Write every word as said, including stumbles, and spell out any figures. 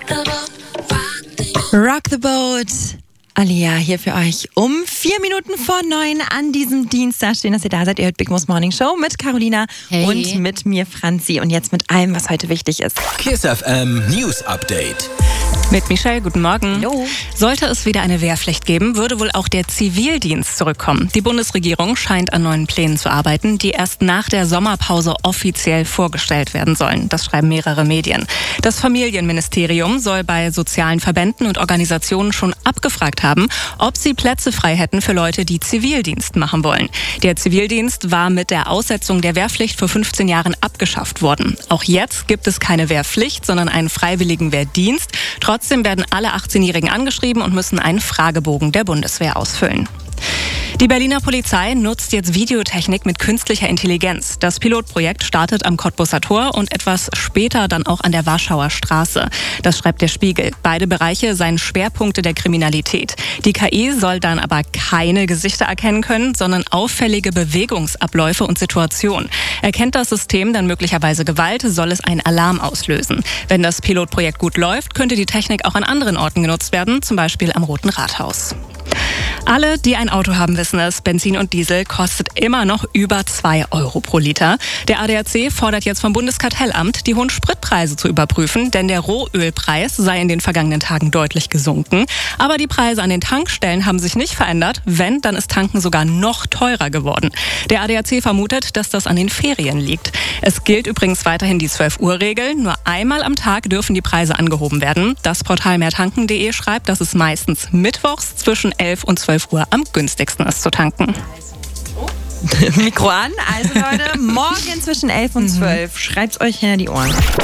Rock the Boat. Alia hier für euch um vier Minuten vor neun an diesem Dienstag. Schön, dass ihr da seid. Ihr hört Big Mo's Morning Show mit Carolina hey. und mit mir Franzi. Und jetzt mit allem, was heute wichtig ist. Kiss F M News Update. Mit Michelle, guten Morgen. Hallo. Sollte es wieder eine Wehrpflicht geben, würde wohl auch der Zivildienst zurückkommen. Die Bundesregierung scheint an neuen Plänen zu arbeiten, die erst nach der Sommerpause offiziell vorgestellt werden sollen. Das schreiben mehrere Medien. Das Familienministerium soll bei sozialen Verbänden und Organisationen schon abgefragt haben, ob sie Plätze frei hätten für Leute, die Zivildienst machen wollen. Der Zivildienst war mit der Aussetzung der Wehrpflicht vor fünfzehn Jahren abgeschafft worden. Auch jetzt gibt es keine Wehrpflicht, sondern einen freiwilligen Wehrdienst. Trotzdem werden alle achtzehnjährigen angeschrieben und müssen einen Fragebogen der Bundeswehr ausfüllen. Die Berliner Polizei nutzt jetzt Videotechnik mit künstlicher Intelligenz. Das Pilotprojekt startet am Cottbuser Tor und etwas später dann auch an der Warschauer Straße. Das schreibt der Spiegel. Beide Bereiche seien Schwerpunkte der Kriminalität. Die K I soll dann aber keine Gesichter erkennen können, sondern auffällige Bewegungsabläufe und Situationen. Erkennt das System dann möglicherweise Gewalt, soll es einen Alarm auslösen. Wenn das Pilotprojekt gut läuft, könnte die Technik auch an anderen Orten genutzt werden, zum Beispiel am Roten Rathaus. Alle, die ein Auto haben, wissen es, Benzin und Diesel kostet immer noch über zwei Euro pro Liter. Der A D A C fordert jetzt vom Bundeskartellamt, die hohen Spritpreise zu überprüfen, denn der Rohölpreis sei in den vergangenen Tagen deutlich gesunken. Aber die Preise an den Tankstellen haben sich nicht verändert. Wenn, dann ist Tanken sogar noch teurer geworden. Der A D A C vermutet, dass das an den Ferien liegt. Es gilt übrigens weiterhin die zwölf-Uhr-Regel. Nur einmal am Tag dürfen die Preise angehoben werden. Das Portal mehrtanken punkt de schreibt, dass es meistens mittwochs zwischen elf und zwölf Uhr am günstigsten ist zu tanken. Mikro an. Also Leute, morgen zwischen elf und zwölf. Schreibt's euch hinter die Ohren.